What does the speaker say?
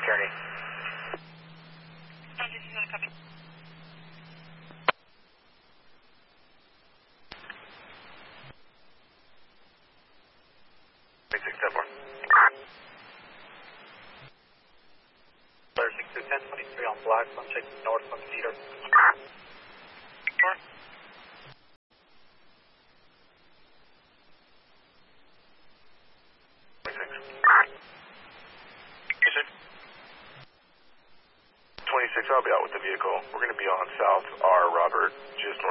Kearney. This is not a copy. 1023 on Black, I'm checking north from Cedar. North. 26, I'll be out with the vehicle. We're going to be on South R. Robert, just